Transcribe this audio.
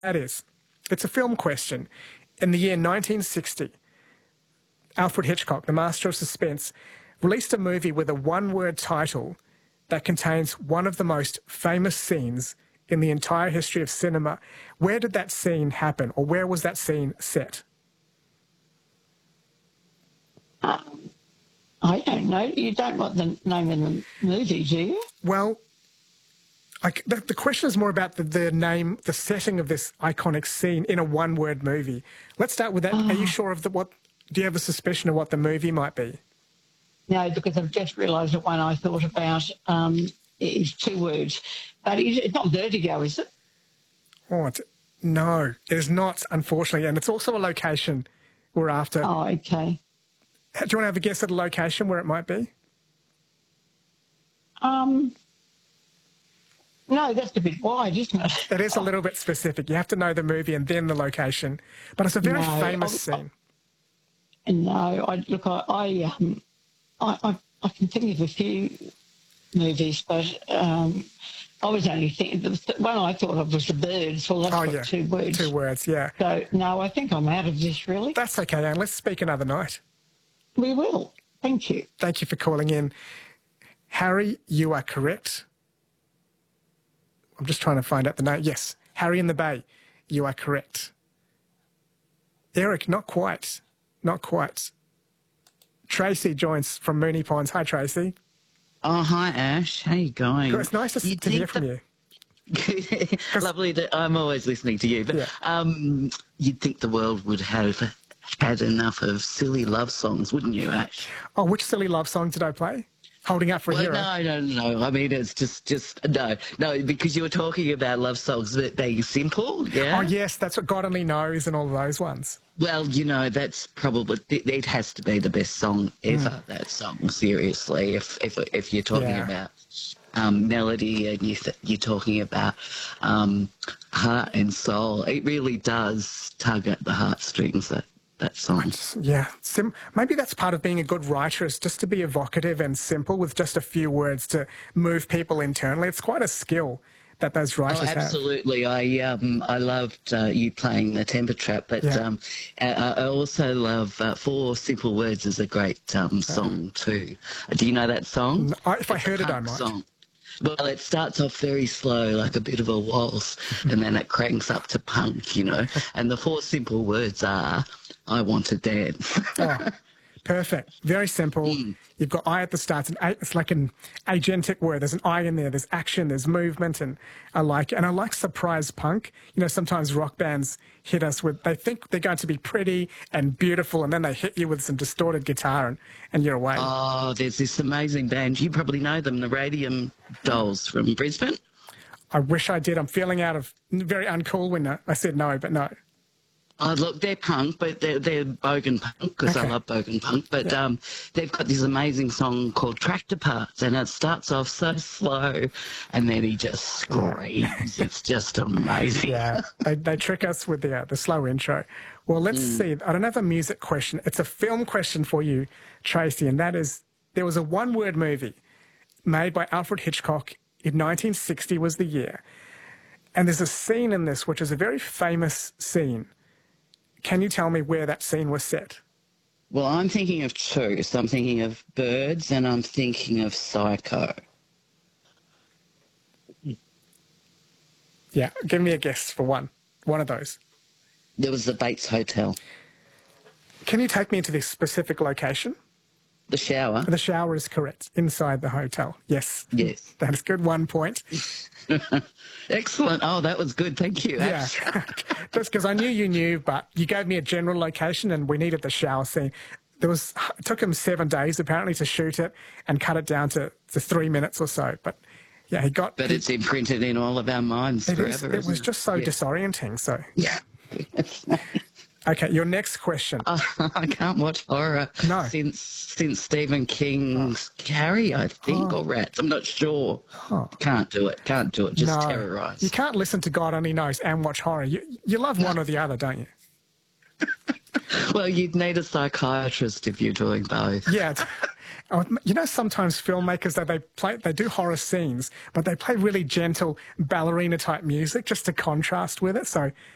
That is. It's a film question. In the year 1960, Alfred Hitchcock, the master of suspense, released a movie with a one-word title that contains one of the most famous scenes in the entire history of cinema. Where did that scene happen, or where was that scene set? I don't know. You don't want the name of the movie, do you? Well, the question is more about the name, the setting of this iconic scene in a one-word movie. Let's start with that. Are you sure of what? Do you have a suspicion of what the movie might be? No, because I've just realised that one I thought about is two words. But it's not Vertigo, is it? Oh, no, it is not, unfortunately. And it's also a location we're after. Oh, okay. Do you want to have a guess at a location where it might be? No, that's a bit wide, isn't it? It is a little bit specific. You have to know the movie and then the location. But it's a very famous scene. No, I can think of a few movies, but I was only thinking, the one I thought of was The Birds. Well, that's got 2 words. 2 words, yeah. So, no, I think I'm out of this, really. That's okay, Anne. Let's speak another night. We will. Thank you. Thank you for calling in. Harry, you are correct. I'm just trying to find out the name. Yes, Harry in the Bay, you are correct. Eric, not quite. Not quite. Tracy joins from Moonee Ponds. Hi, Tracy. Oh, hi, Ash. How you going? It's nice to hear from you. Lovely. I'm always listening to you. But you'd think the world would have had enough of silly love songs, wouldn't you, Ash? Oh, which silly love song did I play? Holding Up for a Hero? No. I mean, it's just no, because you were talking about love songs being simple, yeah? Oh, yes, that's what God Only Knows and all of those ones. Well, that's probably, it has to be the best song ever, that song, seriously, if you're talking about melody and you're talking about heart and soul. It really does tug at the heartstrings, that song. Maybe that's part of being a good writer, is just to be evocative and simple with just a few words to move people internally. It's quite a skill that those writers have. Absolutely. I loved you playing the Temper Trap, but I also love Four Simple Words is a great song too. Do you know that song? If I heard it, I might. Song. Well, it starts off very slow, like a bit of a waltz, and then it cranks up to punk, And the 4 simple words are, I want to dance. Perfect. Very simple. You've got I at the start. It's like an agentic word. There's an I in there. There's action. There's movement. And I like surprise punk. Sometimes rock bands hit us with, they think they're going to be pretty and beautiful, and then they hit you with some distorted guitar and you're away. Oh, there's this amazing band. You probably know them, the Radium Dolls from Brisbane. I wish I did. I'm feeling very uncool when I said no, but no. Oh, look, they're punk, but they're bogan punk, because I love bogan punk. But they've got this amazing song called Tractor Parts, and it starts off so slow, and then he just screams. It's just amazing. Yeah, they trick us with the slow intro. Well, let's see. I don't have a music question. It's a film question for you, Tracy, and that is, there was a one-word movie made by Alfred Hitchcock in 1960 was the year, and there's a scene in this which is a very famous scene. Can you tell me where that scene was set? Well, I'm thinking of 2. So I'm thinking of Birds and I'm thinking of Psycho. Yeah, give me a guess for one of those. There was the Bates Hotel. Can you take me into this specific location? The shower. The shower is correct. Inside the hotel. Yes. Yes. That is good. 1 point. Excellent. Oh, that was good. Thank you. Yeah. Just because I knew you knew, but you gave me a general location and we needed the shower scene. It took him 7 days apparently to shoot it and cut it down to 3 minutes or so. But yeah, But it's imprinted in all of our minds forever. It was just so disorienting. So yeah. Okay, your next question. I can't watch horror since Stephen King's Carrie, I think, or Rats. I'm not sure. Can't do it. Just terrorise. You can't listen to God Only Knows and watch horror. You love one or the other, don't you? Well, you'd need a psychiatrist if you're doing both. Yeah. Sometimes filmmakers, they do horror scenes, but they play really gentle ballerina-type music just to contrast with it. So